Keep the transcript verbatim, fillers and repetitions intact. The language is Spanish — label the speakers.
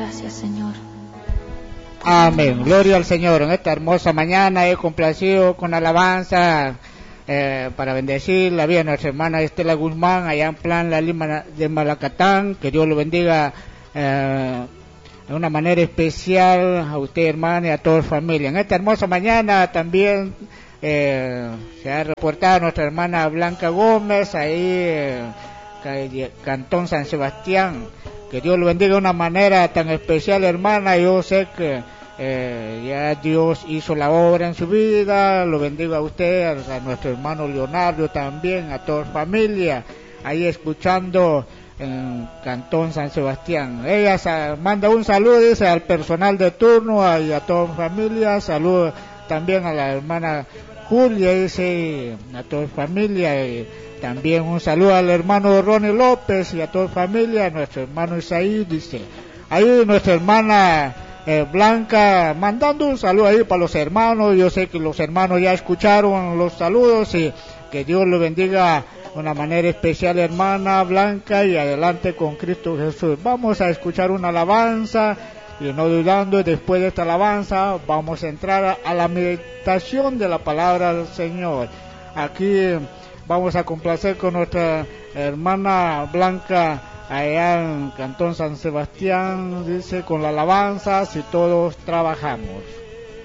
Speaker 1: gracias, Señor.
Speaker 2: Amén, gloria al Señor. En esta hermosa mañana he complacido con alabanza eh, para bendecir la vida de nuestra hermana Estela Guzmán allá en Plan La Lima de Malacatán. Que Dios lo bendiga eh, de una manera especial a usted, hermana, y a toda la familia. En esta hermosa mañana también eh, se ha reportado nuestra hermana Blanca Gómez ahí eh, Cantón San Sebastián. Que Dios lo bendiga de una manera tan especial, hermana. Yo sé que eh, ya Dios hizo la obra en su vida. Lo bendiga a usted, a, a nuestro hermano Leonardo también, a toda la familia ahí escuchando en Cantón San Sebastián. Ella sa- manda un saludo, dice, al personal de turno a, y a toda la familia. Saludo también a la hermana Julia, dice, a toda la familia. Y también un saludo al hermano Ronnie López y a toda la familia. A nuestro hermano Isaí, dice. Ahí nuestra hermana eh, Blanca mandando un saludo ahí para los hermanos. Yo sé que los hermanos ya escucharon los saludos y que Dios lo bendiga de una manera especial, hermana Blanca, y adelante con Cristo Jesús. Vamos a escuchar una alabanza y no dudando, después de esta alabanza vamos a entrar a, a la meditación de la palabra del Señor. Aquí vamos a complacer con nuestra hermana Blanca allá en Cantón San Sebastián, dice, con la alabanza, si todos trabajamos.